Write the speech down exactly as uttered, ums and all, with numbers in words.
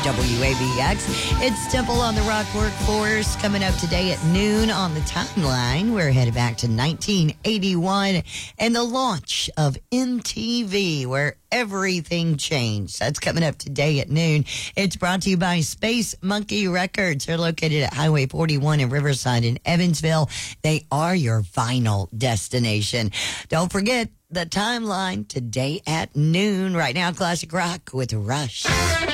W A B X. It's Temple on the Rock Workforce coming up today at noon on the timeline. We're headed back to nineteen eighty-one and the launch of M T V, where everything changed. That's coming up today at noon. It's brought to you by Space Monkey Records. They're located at Highway forty-one in Riverside in Evansville. They are your vinyl destination. Don't forget the timeline today at noon. Right now, classic rock with Rush.